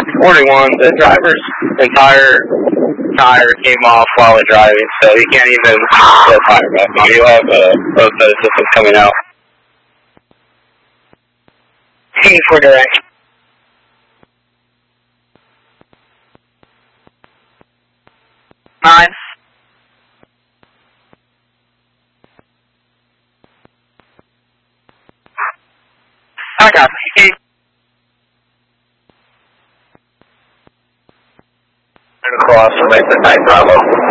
41, the driver's entire tire came off while driving, so he can't even put the tire back on. You'll have road assistance coming out. Hey, for direction. Nine. I got it. Across from exit 9 Bravo.